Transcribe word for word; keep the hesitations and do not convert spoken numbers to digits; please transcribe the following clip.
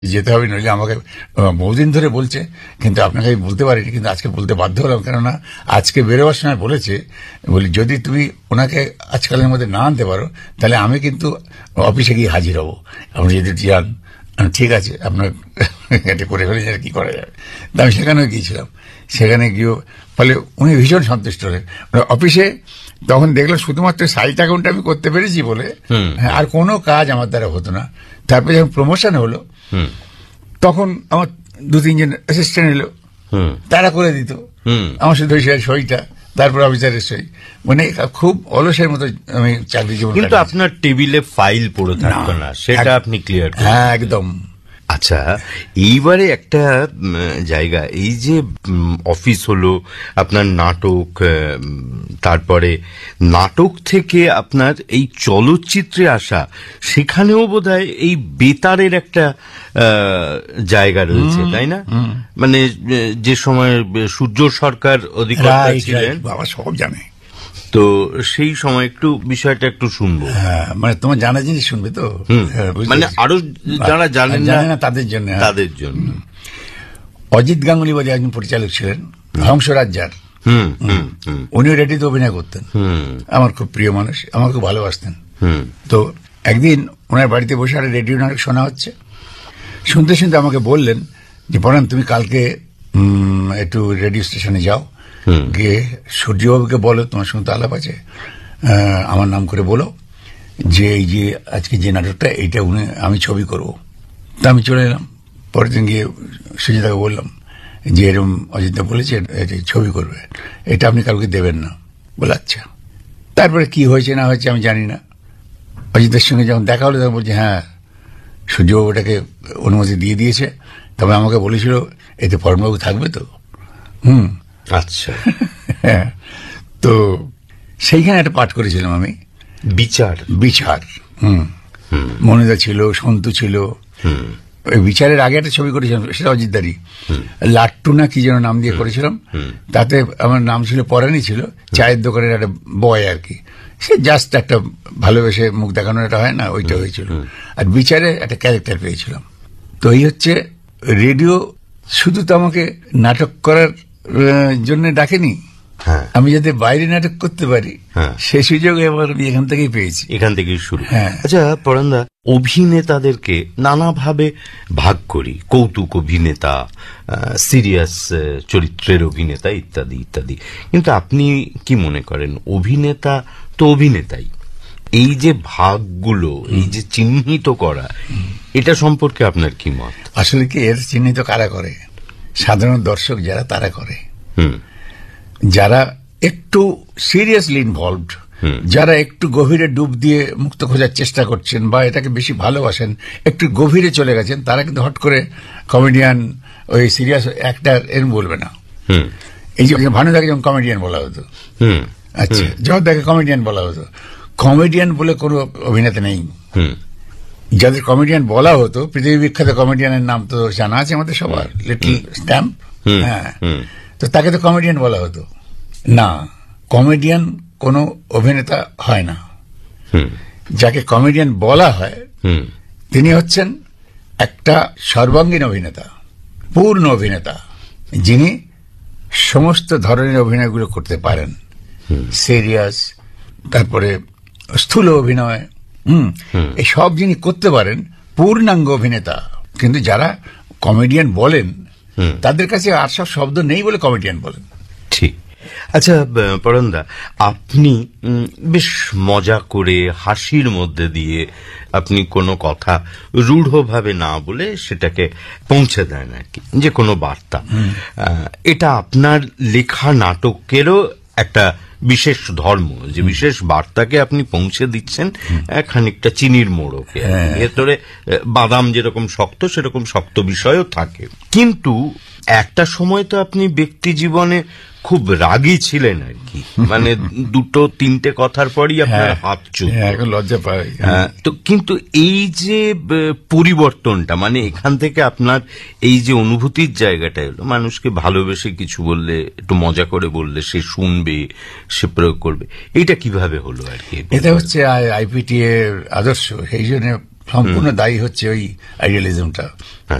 যেতে হবে, নইলে আমাকে বহুদিন ধরে বলছে, কিন্তু আপনাকে আমি বলতে পারিনি, কিন্তু আজকে বলতে বাধ্য হলাম। কেননা আজকে বেরোবার সময় বলেছে, বলি যদি তুমি ওনাকে আজকালের মধ্যে না আনতে পারো তাহলে আমি কিন্তু অফিসে গিয়ে হাজির হব, আপনি যদি যান। ঠিক আছে, আপনার এটা করে ফেলে কি করা যাবে। আমি সেখানেও গিয়েছিলাম, সেখানে গিয়েও ফলে উনি ভীষণ সন্তুষ্ট হলেন। অফিসে তখন দেখলাম শুধুমাত্র সাইট অ্যাকাউন্ট আমি করতে পেরেছি বলে, আর কোনো কাজ আমার দ্বারা হতো না। তারপরে যখন প্রমোশন হলো তখন আমার দু তিনজন অ্যাসিস্ট্যান্ট এলো, তারা করে দিত আমার শুধু সইটা, তারপর অফিসারের সই। মানে খুব অলসের মতো আমি চাকরি জীবন। কিন্তু আপনার টেবিলে ফাইল পড়ে থাকতো না, সেটা আপনি ক্লিয়ার। হ্যাঁ, একদম। আচ্ছা, এইবারে একটা জায়গা, এই যে অফিস হলো আপনার নাটক, তারপরে নাটক থেকে আপনার এই চলচ্চিত্রে আসা, সেখানেও বোধহয় এই বেতারের একটা জায়গা রয়েছে, তাই না? মানে যে সময় সূর্য সরকার অধিকর্তা ছিলেন, বাবা সব জানে, তো সেই সময় একটু বিষয়টা একটু শুনবো। হ্যাঁ, মানে তোমার জানা জিনিস শুনবে তো, মানে আরো যারা জানেন না তাদের জন্য, তাদের জন্য। অজিত গাঙ্গুলি বলে একজন পরিচালক ছিলেন, হংসরাজ যার, উনিও রেডিওতে অভিনয় করতেন। আমার খুব প্রিয় মানুষ, আমাকে খুব ভালোবাসতেন। তো একদিন ওনার বাড়িতে বসে আর রেডিও নাটক শোনা হচ্ছে, শুনতে শুনতে আমাকে বললেন যে পরান তুমি কালকে একটু রেডিও স্টেশনে যাও, গিয়ে সূর্যবাবুকে বলো তোমার সঙ্গে তো আলাপ আছে, আমার নাম করে বলো যে এই যে আজকে যে নাটকটা এইটা উনি আমি ছবি করব। তা আমি চলে এলাম। পরের দিন গিয়ে সুজিতাকে বললাম যে এরকম অজিতদা বলেছে এটা ছবি করবে, এটা আপনি কাউকে দেবেন না। বলে আচ্ছা। তারপরে কি হয়েছে না হয়েছে আমি জানি না। অজিতের সঙ্গে যখন দেখা হলো তখন বলছে হ্যাঁ সূর্যবাবু এটাকে অনুমতি দিয়ে দিয়েছে, তবে আমাকে বলেছিল এতে পরমবাবু থাকবে তো। হুম, আচ্ছা। হ্যাঁ, তো সেইখানে একটা পাঠ করেছিলাম আমি, বিচার। বিচার। হুম, মনিদা ছিল, সন্তু ছিল। ওই বিচারের আগে একটা ছবি করেছিলাম, সেটা অজিতদারি, লাট্টু না কি যেন নাম দিয়ে করেছিলাম। তাতে আমার নাম ছিল পরানি, ছিল চায়ের দোকানের একটা বয় আর কি, সে জাস্ট একটা ভালোবেসে মুখ দেখানোর একটা হয় না, ওইটা হয়েছিল। আর বিচারে একটা ক্যারেক্টার পেয়েছিলাম। তো এই হচ্ছে রেডিও শুধু তো আমাকে নাটক করার জন্য ডাকেনি, আমি যাতে বাইরে নাটক করতে পারি সেই সুযোগ এবার এখান থেকেই পেয়েছি, এখান থেকেই শুরু। আচ্ছা পরানদা, অভিনেতাদেরকে নানাভাবে ভাগ করি, কৌতুক অভিনেতা, সিরিয়াস চরিত্রের অভিনেতা ইত্যাদি ইত্যাদি, কিন্তু আপনি কি মনে করেন অভিনেতা তো অভিনেতাই, এই যে ভাগগুলো, এই যে চিহ্নিত করা, এটা সম্পর্কে আপনার কি মত? আসলে কি এর চিহ্নিত কারা করে? সাধারণ দর্শক যারা, তারা করে। যারা একটু সিরিয়াসলি ইনভলভড, যারা একটু গভীরে ডুব দিয়ে মুক্ত খোঁজার চেষ্টা করছেন বা এটাকে বেশি ভালোবাসেন, একটু গভীরে চলে গেছেন, তারা কিন্তু হট করে কমেডিয়ান, ওই সিরিয়াস অ্যাক্টার এরকম বলবে না। এই যে ভানুদাকে যেমন কমেডিয়ান বলা হতো, আচ্ছা জহরদাকে কমেডিয়ান বলা হতো, কমেডিয়ান বলে কোনো অভিনেতা নেই। যাদের কমেডিয়ান বলা হতো, পৃথিবী বিখ্যাত কমেডিয়ানের নাম তো জানা আছে আমাদের সবার, লিটল স্ট্যাম্প। হ্যাঁ, তো তাকে তো কমেডিয়ান বলা হতো না। কমেডিয়ান কোনো অভিনেতা হয় না। যাকে কমেডিয়ান বলা হয় তিনি হচ্ছেন একটা সর্বাঙ্গীন অভিনেতা, পূর্ণ অভিনেতা, যিনি সমস্ত ধরনের অভিনয়গুলো করতে পারেন। সিরিয়াস, তারপরে স্থূল অভিনয়, হুম, এই সব যিনি করতে পারেন, পূর্ণাঙ্গ অভিনেতা। কিন্তু যারা কমেডিয়ান বলেন তাদের কাছে আর সব শব্দ নেই বলে কমেডিয়ান বলেন। ঠিক। আচ্ছা পরানদা, আপনি বেশ মজা করে হাসির মধ্যে দিয়ে আপনি কোনো কথা রূঢ়ভাবে না বলে সেটাকে পৌঁছে দেন আর কি, যে কোনো বার্তা, এটা আপনার লেখা নাটকেরও একটা বিশেষ ধর্ম, যে বিশেষ বার্তাকে আপনি পৌঁছে দিচ্ছেন খানিকটা চিনির মোড়কে, ভেতরে বাদাম যেরকম শক্ত সেরকম শক্ত বিষয়ও থাকে। কিন্তু একটা সময় তো আপনি ব্যক্তি জীবনে খুব রাগী ছিলেন আর কি, মানে দুটো তিনটে কথার পরই আপনার হাত চুপ, এখন লজ্জা পাই। তো কিন্তু এই যে পরিবর্তনটা, মানে এখান থেকে আপনার এই যে অনুভূতির জায়গাটা এলো, মানুষকে ভালোবেসে কিছু বললে, একটু মজা করে বললে সে শুনবে, সে প্রয়োগ করবে, এইটা কিভাবে হলো আর কি? এটা হচ্ছে আইপিটি এর আদর্শ। সেই জন্য সম্পূর্ণ দায়ী হচ্ছে ওই আইডিয়ালিজমটা।